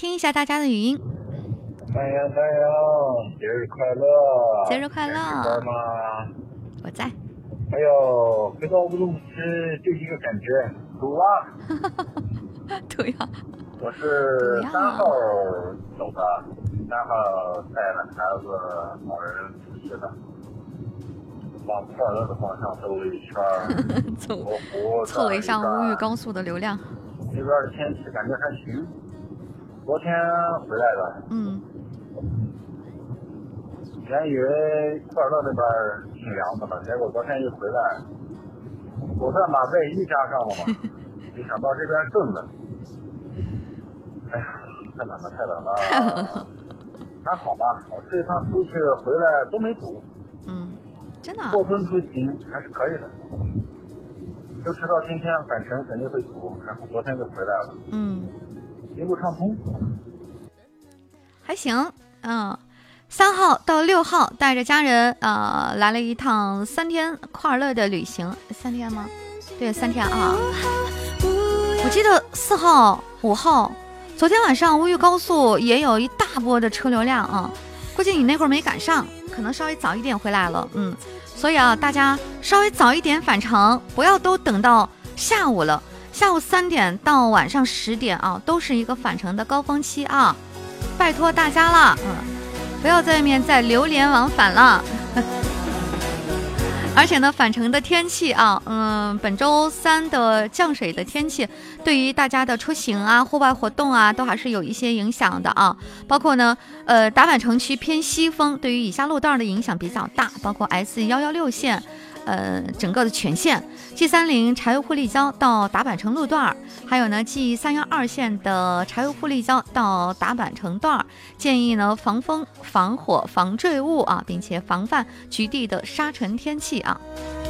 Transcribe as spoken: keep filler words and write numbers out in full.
听一下大家的语音。 太阳太阳，节日快乐！ 节日快乐！ 在吗？ 我在。 哎呦，回到乌鲁木齐就一个感觉，堵啊！ 对呀。 我是三号走的，三号带了孩子、老人出去的，往库尔勒的方向兜了一圈， 凑凑了一下乌玉高速的流量。 这边的天气感觉还行，昨天回来的。 嗯。 原以为库尔勒那边挺凉的了，结果昨天一回来，我再把外衣加上了嘛，没想到这边更冷。哎呀，太冷了，太冷了。 太冷了。 还好吧，我这一趟出去回来都没堵。 嗯，真的、啊。 过村出行还是可以的。就知道今天返程肯定会堵，然后昨天就回来了。 嗯。 一路畅通。 还行，嗯。三号到六号带着家人呃来了一趟三天库尔勒的旅行。三天吗？对，三天啊。我记得四号五号昨天晚上乌玉高速也有一大波的车流量啊，估计你那会儿没赶上，可能稍微早一点回来了。嗯，所以啊大家稍微早一点返程，不要都等到下午了，下午三点到晚上十点啊都是一个返程的高峰期啊，拜托大家了。嗯，不要在外面再流连往返了。而且呢，返程的天气啊，嗯，本周三的降水的天气，对于大家的出行啊、户外活动啊，都还是有一些影响的啊。包括呢，呃，达坂城区偏西风，对于以下路段的影响比较大，包括 S 一一六线。呃，整个的全线 G 三零柴油户立交到达坂城路段，还有呢 G 三一二线的柴油户立交到达坂城段，建议呢防风、防火、防坠物啊，并且防范局地的沙尘天气啊。